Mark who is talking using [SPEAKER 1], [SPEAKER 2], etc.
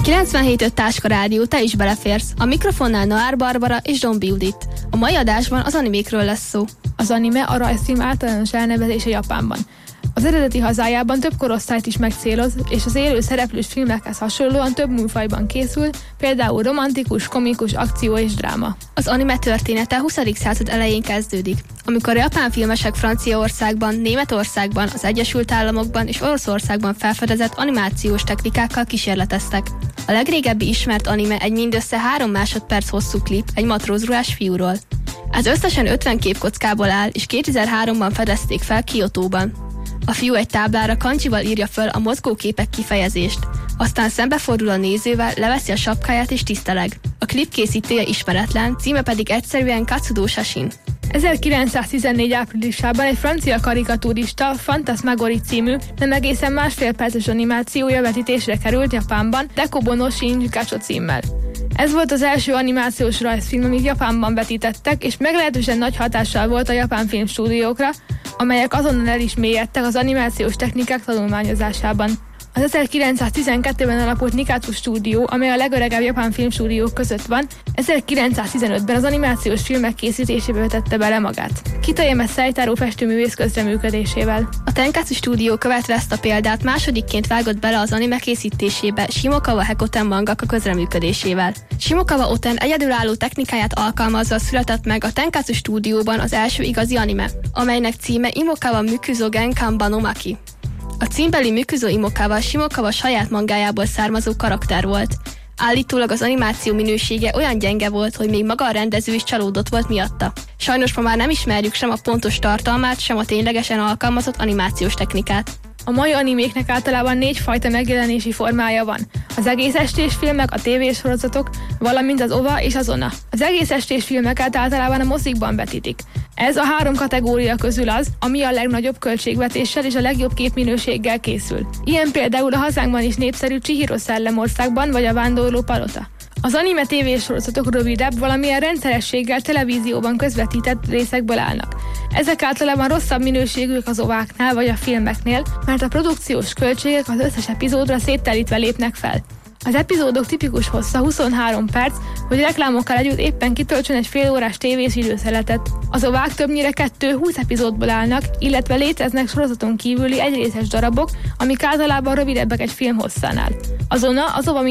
[SPEAKER 1] 97.5 Táska Rádió, te is beleférsz. A mikrofonnál Noár Barbara és Dombi Judit. A mai adásban az animékről lesz szó.
[SPEAKER 2] Az anime a rajzfilm általános elnevezése Japánban. Az eredeti hazájában több korosztályt is megcéloz, és az élő szereplős filmekhez hasonlóan több műfajban készül, például romantikus, komikus, akció és dráma.
[SPEAKER 1] Az anime története a 20. század elején kezdődik, amikor japán filmesek Franciaországban, Németországban, az Egyesült Államokban és Oroszországban felfedezett animációs technikákkal kísérleteztek. A legrégebbi ismert anime egy mindössze 3 másodperc hosszú klip egy matrózruhás fiúról. Ez összesen 50 képkockából áll, és 2003-ban fedezték fel Kiotóban. A fiú egy táblára kancsival írja föl a mozgóképek kifejezést, aztán szembefordul a nézővel, leveszi a sapkáját és tiszteleg. A klip készítője ismeretlen, címe pedig egyszerűen Katsudo Shashin.
[SPEAKER 2] 1914 áprilisában egy francia karikatúrista, Fantasmagorie című, nem egészen másfél perces animációja vetítésre került Japánban, Dekobo no Shinji Gacho címmel. Ez volt az első animációs rajzfilm, amit Japánban vetítettek, és meglehetősen nagy hatással volt a japán filmstúdiókra, amelyek azonnal el is mélyedtek az animációs technikák tanulmányozásában. Az 1912-ben alapult Nikatsu stúdió, amely a legöregebb japán filmstúdiók között van, 1915-ben az animációs filmek készítésébe vetette bele magát. Kitayama Seitaro festőművész közreműködésével.
[SPEAKER 1] A Tenkatsu stúdió követve ezt a példát másodikként vágott bele az anime készítésébe Shimokawa Hekoten mangaka közreműködésével. Shimokawa Oten egyedülálló technikáját alkalmazva született meg a Tenkatsu stúdióban az első igazi anime, amelynek címe Imokawa Mukuzo Genkan no Maki. A címbeli Mukuzo Imokawa Shimokawa saját mangájából származó karakter volt. Állítólag az animáció minősége olyan gyenge volt, hogy még maga a rendező is csalódott volt miatta. Sajnos ma már nem ismerjük sem a pontos tartalmát, sem a ténylegesen alkalmazott animációs technikát.
[SPEAKER 2] A mai animéknek általában 4 fajta megjelenési formája van. Az egész estés filmek, a tévésorozatok, valamint az OVA és az ONA. Az egész estés filmeket általában a mozikban vetítik. Ez a 3 kategória közül az, ami a legnagyobb költségvetéssel és a legjobb képminőséggel készül. Ilyen például a hazánkban is népszerű Chihiro Szellemországban vagy a Vándorló Palota. Az anime tévésorozatok rövidebb, valamilyen rendszerességgel televízióban közvetített részekből állnak. Ezek általában rosszabb minőségűek az ováknál vagy a filmeknél, mert a produkciós költségek az összes epizódra széttelítve lépnek fel. Az epizódok tipikus hossza 23 perc, hogy reklámokkal együtt éppen kitöltsön egy félórás tévés időszeletet. Az ovák többnyire 2-20 epizódból állnak, illetve léteznek sorozaton kívüli egyrészes darabok, amik általában rövidebbek egy film hosszánál. Az OVA